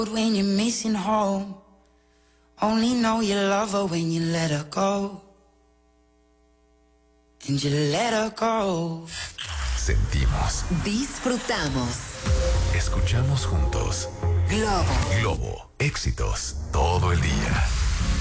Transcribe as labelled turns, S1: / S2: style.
S1: When you're missing home, only know you love her when you let her go. And you let her go.
S2: Sentimos.
S3: Disfrutamos.
S2: Escuchamos juntos.
S3: Globo.
S2: Globo. Éxitos todo el día.